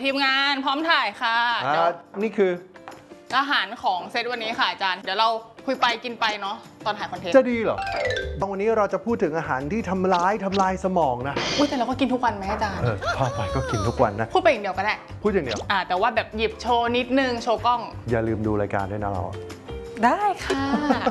ทีมงานพร้อมถ่ายค่ะนี่คืออาหารของเซตวันนี้ค่ะอาจารย์เดี๋ยวเราคุยไปกินไปเนาะตอนถ่ายคอนเทนต์จะดีเหรอวันนี้เราจะพูดถึงอาหารที่ทำลายสมองนะแต่เราก็กินทุกวันไหมอาจารย์พอไปก็กินทุกวันนะพูดไปอย่างเดียวก็ได้พูดอย่างเดียวแต่ว่าแบบหยิบโชว์นิดนึงโชว์กล้องอย่าลืมดูรายการด้วยนะเราได้ค่ะ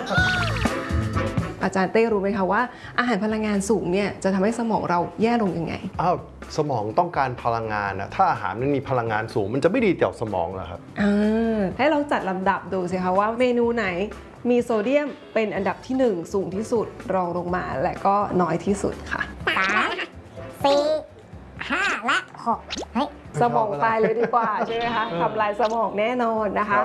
อาจารย์เต้รู้ไหมคะว่าอาหารพลังงานสูงเนี่ยจะทำให้สมองเราแย่ลงยังไงสมองต้องการพลังงานนะถ้าอาหารมันมีพลังงานสูงมันจะไม่ดีต่อสมองเหรอครับให้เราจัดลำดับดูสิคะว่าเมนูไหนมีโซเดียมเป็นอันดับที่1สูงที่สุดรองลงมาและก็น้อยที่สุดค่ะ 3 4 5 และ 6 สมองตายเลยดีกว่าใช่ไหมคะทำลายสมองแน่นอนนะคะ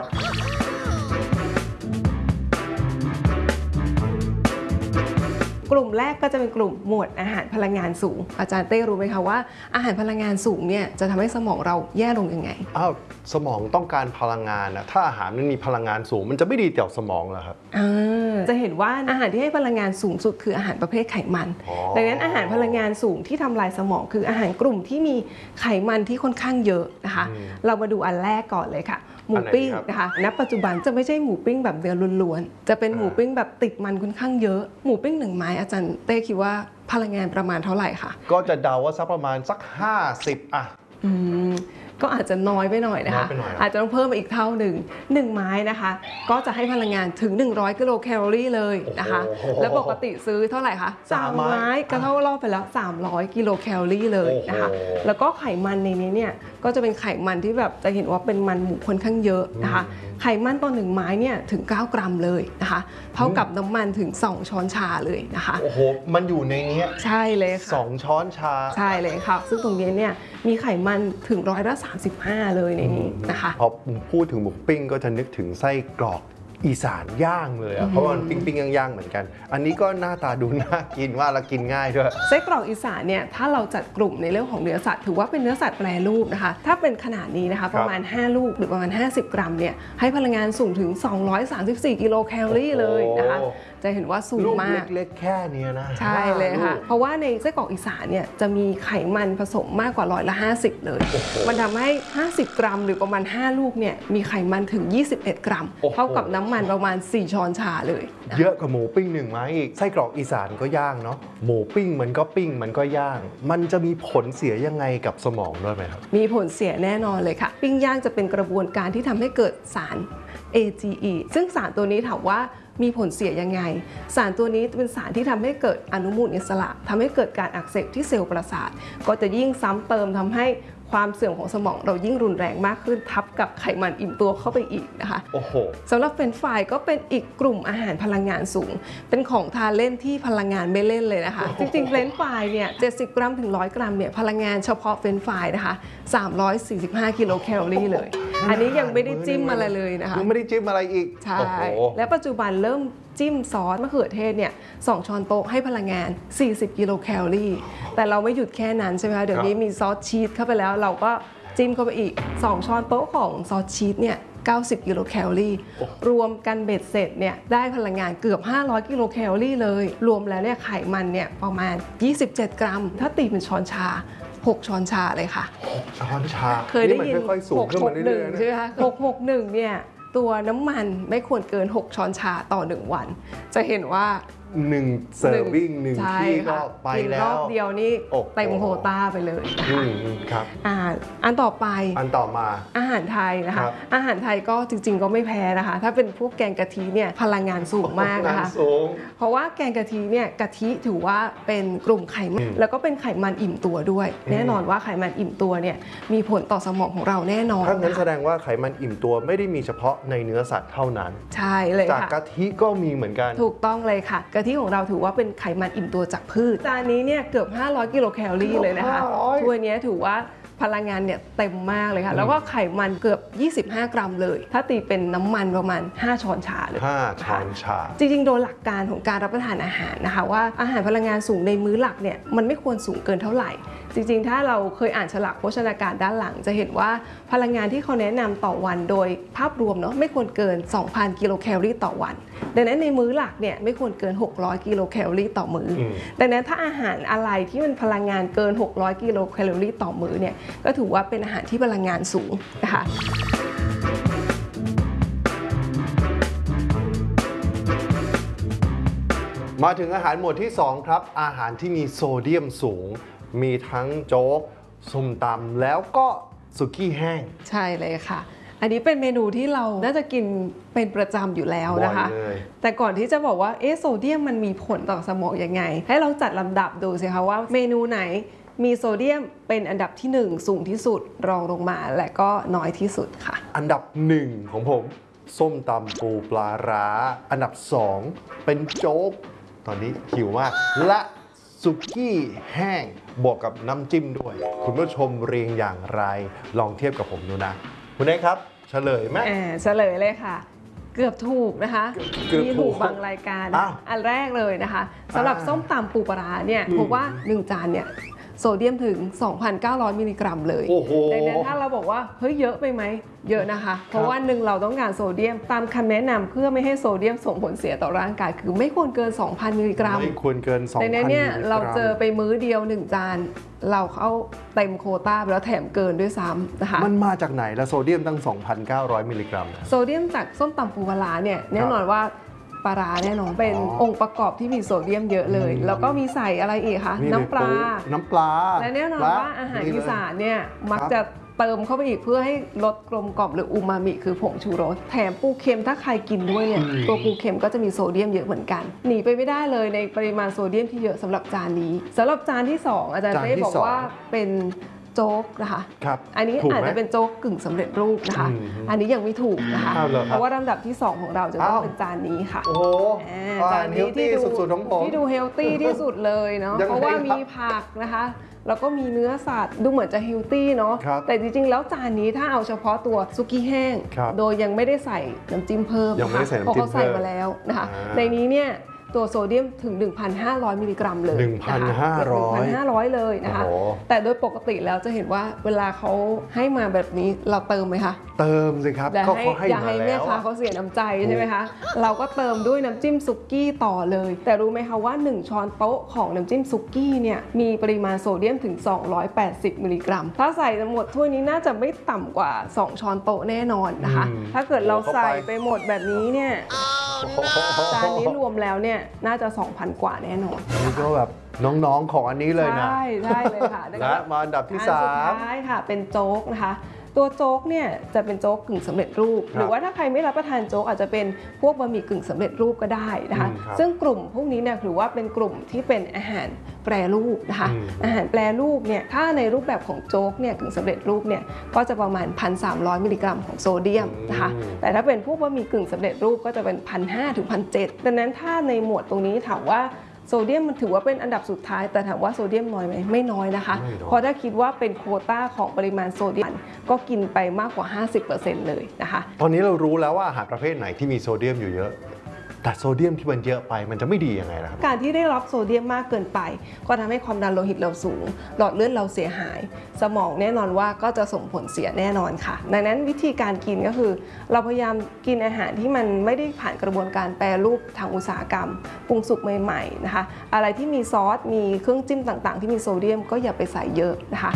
กลุ่มแรกก็จะเป็นกลุ่มหมวดอาหารพลังงานสูงอาจารย์เต้รู้ไหมคะว่าอาหารพลังงานสูงเนี่ยจะทำให้สมองเราแย่ลงยังไงสมองต้องการพลังงานนะถ้าอาหารมันมีพลังงานสูงมันจะไม่ดีต่อสมองเหรอครับจะเห็นว่าอาหารที่ให้พลังงานสูงสุดคืออาหารประเภทไขมันดังนั้นอาหารพลังงานสูงที่ทำลายสมองคืออาหารกลุ่มที่มีไขมันที่ค่อนข้างเยอะนะคะเรามาดูอันแรกก่อนเลยค่ะหมูปิ้งนะคะณปัจจุบันจะไม่ใช่หมูปิ้งแบบเนื้อล้วนๆจะเป็นหมูปิ้งแบบติดมันค่อนข้างเยอะหมูปิ้ง1 ไม้อาจารย์เต้คิดว่าพลังงานประมาณเท่าไหร่คะก็จะเดาว่าสักประมาณสัก50 ก็อาจจะน้อยไปหน่อยนะคะอาจจะต้องเพิ่มอีกเท่าหนึ่ง1 ไม้นะคะก็จะให้พลังงานถึง100 กิโลแคลอรี่เลยนะคะแล้วปกติซื้อเท่าไหร่คะ3 ไม้ก็เท่ารอบไปแล้ว300 กิโลแคลอรี่เลยนะคะแล้วก็ไขมันในนี้เนี่ยก็จะเป็นไขมันที่แบบจะเห็นว่าเป็นมันหมูค่อนข้างเยอะนะคะไขมันต่อ1 ไม้เนี่ยถึง9 กรัมเลยนะคะเท่ากับน้ำมันถึง2 ช้อนชาเลยนะคะมันอยู่ในนี้ใช่เลยค่ะ 2 ช้อนชาใช่เลยค่ะซึ่งตรงนี้เนี่ยมีไขมันถึง35%เลยในนี้นะคะพอพูดถึงหมูปิ้งก็จะนึกถึงไส้กรอกอีสานย่างเลยเพราะว่ามันปิ้งย่างเหมือนกันอันนี้ก็หน้าตาดูน่ากินว่าและกินง่ายด้วยไส้กรอกอีสานเนี่ยถ้าเราจัดกลุ่มในเรื่องของเนื้อสัตว์ถือว่าเป็นเนื้อสัตว์แปรรูปนะคะถ้าเป็นขนาดนี้นะคะประมาณ5 ลูกหรือประมาณ50 กรัมเนี่ยให้พลังงานสูงถึง234 กิโลแคลอรี่เลยนะคะจะเห็นว่าสูงมากเล็กๆแค่นี้นะใช่เลยค่ะเพราะว่าในไส้กรอกอีสานเนี่ยจะมีไขมันผสมมากกว่า50%เลยมันทำให้50 กรัมหรือประมาณ5 ลูกเนี่ยมีไขมันถึง21 กรัมเท่ากับน้ำมันประมาณ4 ช้อนชาเลยเยอะกว่าหมูปิ้ง1 ไม้อีกไส้กรอกอีสานก็ย่างเนาะหมูปิ้งมันก็ปิ้งมันก็ย่างมันจะมีผลเสียยังไงกับสมองด้วยไหมครับมีผลเสียแน่นอนเลยค่ะปิ้งย่างจะเป็นกระบวนการที่ทำให้เกิดสาร AGE ซึ่งสารตัวนี้ถามว่ามีผลเสียยังไงสารตัวนี้เป็นสารที่ทำให้เกิดอนุมูลอิสระทำให้เกิดการอักเสบที่เซลล์ประสาทก็จะยิ่งซ้ำเติมทำให้ความเสื่อมของสมองเรายิ่งรุนแรงมากขึ้นทับกับไขมันอิ่มตัวเข้าไปอีกนะคะสำหรับเฟรนช์ฟรายก็เป็นอีกกลุ่มอาหารพลังงานสูงเป็นของทานเล่นที่พลังงานไม่เล่นเลยนะคะจริงๆเฟรนช์ฟรายเนี่ย70 กรัมถึง100 กรัมเนี่ยพลังงานเฉพาะเฟรนช์ฟรายนะคะ345 กิโลแคลอรี่เลยอันนี้ยังไม่ได้จิ้มอะไรเลยนะคะยังไม่ได้จิ้มอะไรอีกใช่และปัจจุบันเริ่มจิ้มซอสมะเขือเทศเนี่ย2 ช้อนโต๊ะให้พลังงาน40 กิโลแคลอรี่แต่เราไม่หยุดแค่นั้นใช่ไหมคะเดี๋ยวนี้มีซอสชีสเข้าไปแล้วเราก็จิ้มเข้าไปอีก2 ช้อนโต๊ะของซอสชีสเนี่ย90 กิโลแคลอรี่รวมกันเบ็ดเสร็จเนี่ยได้พลังงานเกือบ500 กิโลแคลอรี่เลยรวมแล้วเนี่ยไขมันเนี่ยประมาณ27 กรัมถ้าตีเป็นช้อนชา6 ช้อนชาเลยค่ะ 6 ช้อนชาเคยได้ยิน661ใช่ไหมคะ661เนี่ยตัวน้ำมันไม่ควรเกิน6 ช้อนชาต่อ1 วันจะเห็นว่า 1 เซอร์วิ่ง1 ที่ก็ไปแล้วรอบเดียวนี่เต็มโควต้าไปเลยครับอันต่อไปมาอาหารไทยนะคะอาหารไทยก็จริงๆก็ไม่แพ้นะคะถ้าเป็นพวกแกงกะทิเนี่ยพลังงานสูงมากนะคะเพราะว่าแกงกะทิเนี่ยกะทิถือว่าเป็นกลุ่มไขมันแล้วก็เป็นไขมันอิ่มตัวด้วยแน่นอนว่าไขมันอิ่มตัวเนี่ยมีผลต่อสมองของเราแน่นอนถ้างั้นแสดงว่าไขมันอิ่มตัวไม่ได้มีเฉพาะในเนื้อสัตว์เท่านั้นใช่เลยค่ะจากกะทิก็มีเหมือนกันถูกต้องเลยค่ะกะทิของเราถือว่าเป็นไขมันอิ่มตัวจากพืชจานนี้เนี่ยเกือบ500 กิโลแคลอรี่เลยนะคะถ้วยนี้ถือว่าพลังงานเนี่ยเต็มมากเลยค่ะแล้วก็ไขมันเกือบ25 กรัมเลยถ้าตีเป็นน้ำมันประมาณ5 ช้อนชาเลย 5 ช้อนชาจริงๆโดยหลักการของการรับประทานอาหารนะคะว่าอาหารพลังงานสูงในมื้อหลักเนี่ยมันไม่ควรสูงเกินเท่าไหร่จริงๆถ้าเราเคยอ่านฉลากโภชนาการด้านหลังจะเห็นว่าพลังงานที่เขาแนะนำต่อวันโดยภาพรวมเนาะไม่ควรเกิน 2,000 กิโลแคลอรี่ต่อวันดังนั้นในมื้อหลักเนี่ยไม่ควรเกิน 600 กิโลแคลอรี่ต่อมื้อดังนั้นถ้าอาหารอะไรที่มันพลังงานเกิน 600 กิโลแคลอรี่ต่อมื้อเนี่ยก็ถือว่าเป็นอาหารที่พลังงานสูงนะคะมาถึงอาหารหมวดที่ 2 ครับอาหารที่มีโซเดียมสูงมีทั้งโจ๊กส้มตำแล้วก็สุกี้แห้งใช่เลยค่ะอันนี้เป็นเมนูที่เราน่าจะกินเป็นประจำอยู่แล้วนะคะบ่อยเลยแต่ก่อนที่จะบอกว่าโซเดียมมันมีผลต่อสมองยังไงให้เราจัดลำดับดูสิคะว่าเมนูไหนมีโซเดียมเป็นอันดับที่ 1 สูงที่สุดรองลงมาและก็น้อยที่สุดค่ะอันดับ 1 ของผมส้มตำปูปลาร้าอันดับ 2 เป็นโจ๊กตอนนี้หิวมากและสุกี้แห้งบวกกับน้ำจิ้มด้วยคุณผู้ชมเรียงอย่างไรลองเทียบกับผมดูนะคุณเอกครับเฉลยไหมเฉลยเลยค่ะ เกือบถูกนะคะมีถูกบางรายการอันแรกเลยนะคะสำหรับส้มตำปูปลาร้าเนี่ยพบว่า1จานเนี่ยโซเดียมถึง 2,900 มิลลิกรัมเลยดังนั้นถ้าเราบอกว่าเฮ้ยเยอะไปไหมเยอะนะคะเพราะว่าเราต้องการโซเดียมตามคำแนะนำเพื่อไม่ให้โซเดียมส่งผลเสียต่อร่างกายคือไม่ควรเกิน 2,000 มิลลิกรัมไม่ควรเกิน 2,000 ดังนั้นเนี่ยเราเจอไปมื้อเดียว1จานเราเข้าเต็มโควต้าไปแล้วแถมเกินด้วยซ้ำนะคะมันมาจากไหนแล้วโซเดียมตั้ง 2,900 มิลลิกรัมโซเดียมจากส้มตำปูปลาร้าเนี่ยแน่นอนว่าปลาร้าแน่นอนเป็นองค์ประกอบที่มีโซเดียมเยอะเลยแล้วก็มีใส่อะไรอีกคะน้ำปลาและแน่นอนว่าอาหารอีสานเนี่ยมักจะเติมเข้าไปอีกเพื่อให้ลดกลมกล่อมหรืออูมามิคือผงชูรสแถมปูเค็มถ้าใครกินด้วยเนี่ยตัวปูเค็มก็จะมีโซเดียมเยอะเหมือนกันหนีไปไม่ได้เลยในปริมาณโซเดียมที่เยอะสำหรับจานนี้สำหรับจานที่2อาจารย์เต้บอกว่าเป็นโจ๊กนะคะอันนี้อาจจะเป็นโจ๊กกึ่งสำเร็จรูปนะคะอันนี้ยังไม่ถูกนะคะเพราะว่าลำดับที่2ของเราจะต้องเป็นจานนี้ค่ะโอ้จานนี้ที่ดูเฮลตี้ที่สุดเลยเนาะเพราะว่ามีผักนะคะแล้วก็มีเนื้อสัตว์ดูเหมือนจะเฮลตี้เนาะแต่จริงๆแล้วจานนี้ถ้าเอาเฉพาะตัวซุกี้แห้งโดยยังไม่ได้ใส่น้ำจิ้มเพิ่มนะคะเพราะเขาใส่มาแล้วนะคะในนี้เนี่ยตัวโซเดียมถึง 1,500 มิลลิกรัมเลย 1,500 เลยนะคะแต่โดยปกติแล้วจะเห็นว่าเวลาเขาให้มาแบบนี้เราเติมไหมคะเติมสิครับก็เขาให้มาแล้วอย่าให้แม่ค้าเขาเสียน้ำใจใช่ไหมคะเราก็เติมด้วยน้ำจิ้มซุกี้ต่อเลยแต่รู้ไหมคะว่า1ช้อนโต๊ะของน้ำจิ้มซุกี้เนี่ยมีปริมาณโซเดียมถึง280มิลลิกรัมถ้าใส่หมดถ้วยนี้น่าจะไม่ต่ำกว่า2ช้อนโต๊ะแน่นอนนะคะถ้าเกิดเราใส่ไปหมดแบบนี้เนี่ยจานนี้รวมแล้วเนี่ยน่าจะ 2,000 กว่าแน่นอนนี่ก็แบบน้องๆของอันนี้เลยนะใช่เลยค่ะและมาอันดับที่3 สุดท้ายค่ะเป็นโจ๊กนะคะตัวโจ๊กเนี่ยจะเป็นโจ๊กกึ่งสำเร็จรูปหรือว่าถ้าใครไม่รับประทานโจ๊กอาจจะเป็นพวกบะหมี่กึ่งสำเร็จรูปก็ได้นะคะซึ่งกลุ่มพวกนี้เนี่ยถือว่าเป็นกลุ่มที่เป็นอาหารแปรรูปนะคะอาหารแปรรูปเนี่ยถ้าในรูปแบบของโจ๊กเนี่ยกึ่งสำเร็จรูปเนี่ยก็จะประมาณ 1,300 มิลลิกรัมของโซเดียมนะคะแต่ถ้าเป็นพวกบะหมี่กึ่งสำเร็จรูปก็จะเป็น 1,500 ถึง 1,700 ดังนั้นถ้าในหมวดตรงนี้ถามว่าโซเดียมมันถือว่าเป็นอันดับสุดท้ายแต่ถามว่าโซเดียมน้อยไหมไม่น้อยนะคะเพราะถ้าคิดว่าเป็นโควต้าของปริมาณโซเดียมก็กินไปมากกว่า 50% เลยนะคะตอนนี้เรารู้แล้วว่าอาหารประเภทไหนที่มีโซเดียมอยู่เยอะแต่โซเดียมที่มันเยอะไปมันจะไม่ดียังไงล่ะครับการที่ได้รับโซเดียมมากเกินไปก็ทำให้ความดันโลหิตเราสูงหลอดเลือดเราเสียหายสมองแน่นอนว่าก็จะส่งผลเสียแน่นอนค่ะดังนั้นวิธีการกินก็คือเราพยายามกินอาหารที่มันไม่ได้ผ่านกระบวนการแปรรูปทางอุตสาหกรรมปรุงสุกใหม่ๆนะคะอะไรที่มีซอสมีเครื่องจิ้มต่างๆที่มีโซเดียมก็อย่าไปใส่เยอะนะคะ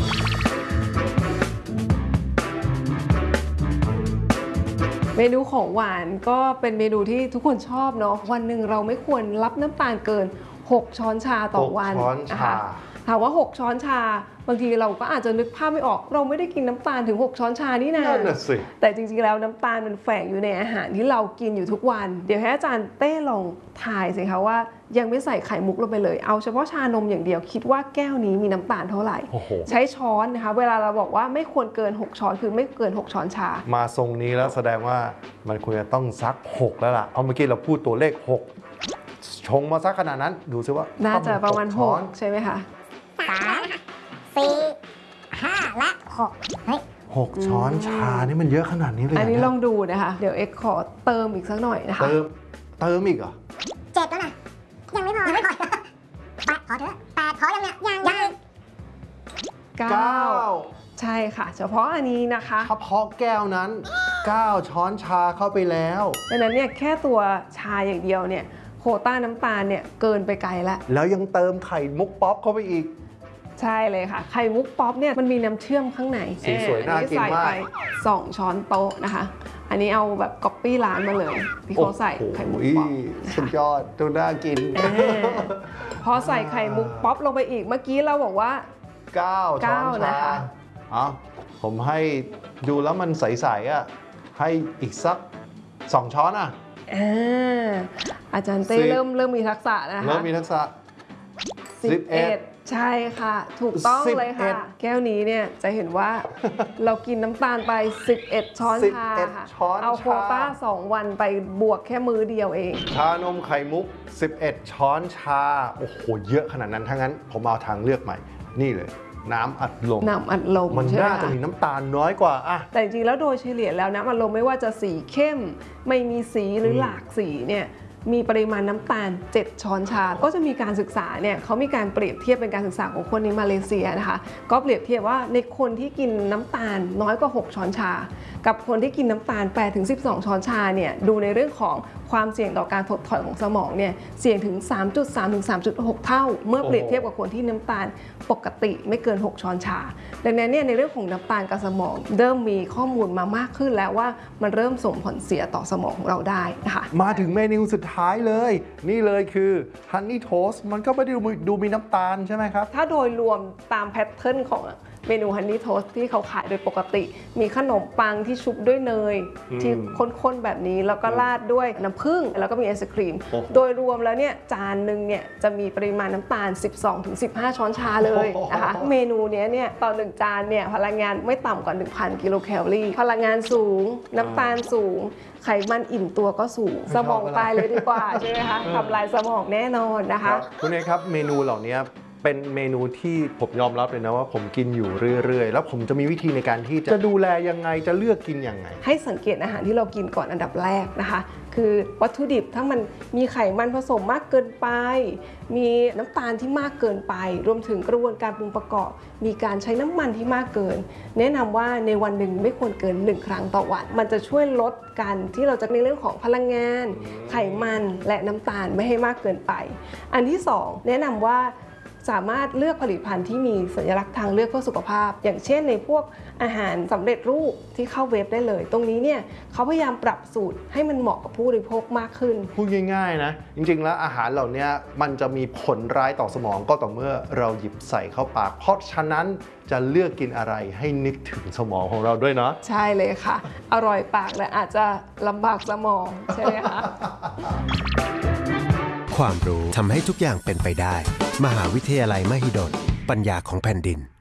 เมนูของหวานก็เป็นเมนูที่ทุกคนชอบเนาะวันหนึ่งเราไม่ควรรับน้ำตาลเกิน6ช้อนชาต่อวันนะคะถามว่า6ช้อนชาบางทีเราก็อาจจะนึกภาพไม่ออกเราไม่ได้กินน้ำตาลถึง6ช้อนชานี่นะแต่จริงๆแล้วน้ำตาลมันแฝงอยู่ในอาหารที่เรากินอยู่ทุกวันเดี๋ยวให้อาจารย์เต้ลองทายสิคะว่ายังไม่ใส่ไข่มุกลงไปเลยเอาเฉพาะชานมอย่างเดียวคิดว่าแก้วนี้มีน้ำตาลเท่าไหร่ใช้ช้อนนะคะเวลาเราบอกว่าไม่ควรเกิน6ช้อนคือไม่เกิน6ช้อนชามาทรงนี้แล้วแสดงว่ามันควรจะต้องสัก6แล้วล่ะเพราะเมื่อกี้เราพูดตัวเลข6ชงมาสักขนาดนั้นดูซิว่าน่าจะประมาณ6ใช่ไหมคะ 3 4 5 และ 6 เฮ้ย 6ช้อนชานี่มันเยอะขนาดนี้เลยอันนี้ลองดูนะคะเดี๋ยวเอ็กขอเติมอีกสักหน่อยนะคะเติมอีกเหรอ 7แล้วนะยังไม่พอ8พอเถอะ8พอยังเนี่ยยังค่ะ เฉพาะอันนี้นะคะเฉพาะแก้วนั้น 9 ช้อนชาเข้าไปแล้วดังนั้นเนี่ยแค่ตัวชาอย่างเดียวเนี่ยโควต้าน้ำตาลเนี่ยเกินไปไกลแล้วแล้วยังเติมไข่มุกป๊อปเข้าไปอีกใช่เลยค่ะ ไข่มุกป๊อปเนี่ยมันมีน้ำเชื่อมข้างในสีสวยน่ากินมากใส่ไป2 ช้อนโต๊ะนะคะ อันนี้เอาแบบก๊อปปี้ร้านมาเลยที่เขาใส่ไข่มุกป๊อปสุดยอดดูน่ากินพอใส่ไข่มุกป๊อปลงไปอีกเมื่อกี้เราบอกว่า 9 ช้อน 9 ชานะคะเอาผมให้ดูแล้วมันใสๆอ่ะให้อีกสัก 2 ช้อนอ่ะอาจารย์เต้ 10 เริ่มมีทักษะนะคะเริ่มมีทักษะ 11 ใช่ค่ะ ถูกต้องเลยค่ะ 11 แก้วนี้เนี่ยจะเห็นว่า เรากินน้ำตาลไป 11 ช้อนชาค่ะ 11ช้อนชาเอาโควต้า 2 วันไปบวกแค่มื้อเดียวเองชานมไข่มุก 11 ช้อนชา โอ้โห เยอะขนาดนั้น ถ้างั้นผมเอาทางเลือกใหม่ นี่เลย น้ำอัดลมน้ำอัดลมมันใช่ไหมน่าจะคะมีน้ำตาลน้อยกว่าอะแต่จริงๆแล้วโดยเฉลี่ยแล้วน้ำอัดลมไม่ว่าจะสีเข้ม ไม่มีสีหรือหลากสีเนี่ยมีปริมาณน้ำตาล 7 ช้อนชา ก็จะมีการศึกษาเนี่ยเขามีการเปรียบเทียบเป็นการศึกษาของคนในมาเลเซียนะคะก็เปรียบเทียบว่าในคนที่กินน้ำตาลน้อยกว่า 6 ช้อนชา กับคนที่กินน้ำตาล 8-12 ช้อนชาเนี่ยดูในเรื่องของความเสี่ยงต่อการถดถอยของสมองเนี่ยเสี่ยงถึง 3.3-3.6 เท่า เมื่อเปรียบเทียบกับคนที่น้ำตาลปกติไม่เกิน 6 ช้อนชา ดังนั้นเนี่ยในเรื่องของน้ำตาลกับสมองเริ่มมีข้อมูลมามากขึ้นแล้วว่ามันเริ่มส่งผลเสียต่อสมองของเราได้นะคะมาถึงเมนูสุดท้ายเลย นี่เลยคือฮันนี่โทสต์มันก็ไม่ได้ดูมีน้ำตาลใช่ไหมครับถ้าโดยรวมตามแพทเทิร์นของเมนูฮันนี่โทสต์ที่เขาขายโดยปกติ มีขนมปังที่ชุบด้วยเนยที่ข้นๆแบบนี้แล้วก็ราดด้วยน้ำผึ้งแล้วก็มีไอศครีมโอ้โหโดยรวมแล้วเนี่ยจานหนึ่งเนี่ยจะมีปริมาณน้ำตาล 12-15 ช้อนชาเลยนะคะ เมนูเนี้ยเนี่ยต่อหนึ่งจานเนี่ยพลังงานไม่ต่ำกว่า 1,000 กิโลแคลอรี่พลังงานสูง น้ำตาลสูง ไขมันอิ่มตัวก็สูง สมองตายเลยดีกว่าใช่ไหมคะทำลายสมองแน่นอนนะคะคุณเอกครับเมนูเหล่านี้เป็นเมนูที่ผมยอมรับเลยนะว่าผมกินอยู่เรื่อยๆ แล้วผมจะมีวิธีในการที่จะดูแลยังไงจะเลือกกินยังไงให้สังเกตอาหารที่เรากินก่อนอันดับแรกนะคะ คือวัตถุดิบถ้ามันมีไขมันผสมมากเกินไป มีน้ำตาลที่มากเกินไป รวมถึงกระบวนการปรุงประกอบ มีการใช้น้ำมันที่มากเกิน แนะนำว่าในวันหนึ่งไม่ควรเกิน1 ครั้งต่อวัน มันจะช่วยลดการที่เราจะในเรื่องของพลังงาน ไขมันและน้ำตาลไม่ให้มากเกินไป อันที่2แนะนำว่าสามารถเลือกผลิตภัณฑ์ที่มีสัญลักษณ์ทางเลือกเพื่อสุขภาพ อย่างเช่นในพวกอาหารสำเร็จรูปที่เข้าเว็บได้เลย ตรงนี้เนี่ยเขาพยายามปรับสูตรให้มันเหมาะกับผู้บริโภคมากขึ้นพูดง่ายๆนะ จริงๆแล้วอาหารเหล่านี้มันจะมีผลร้ายต่อสมองก็ต่อเมื่อเราหยิบใส่เข้าปาก เพราะฉะนั้นจะเลือกกินอะไรให้นึกถึงสมองของเราด้วยเนาะใช่เลยค่ะ อร่อยปากและอาจจะลำบากสมองใช่ไหมคะความรู้ทำให้ทุกอย่างเป็นไปได้ มหาวิทยาลัยมหิดล ปัญญาของแผ่นดิน